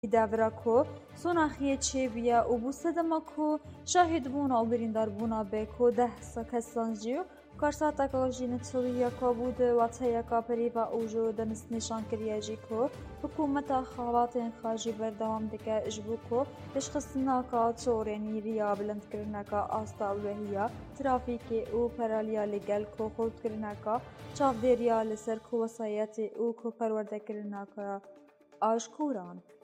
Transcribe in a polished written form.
داورا کو سوناخی چه بیا و بوسه دمکو شاهد بونا و بریندار بونا به کو 10 کسانجیو کارساتا کاجین تلویا کا بود و تیا کا پریوا اوجو دنس نشان کریاجی کو حکومت خواتین خاجی بردوام دکه اجبو کو تشخصنا کا چورنی ریا بلند کرنا کا آستا وهیا ترافیک او پرالیا لگل کو خود کرنا کا چاودریا لسر کو وصایت او کو پرورده کرنا کا آشکوران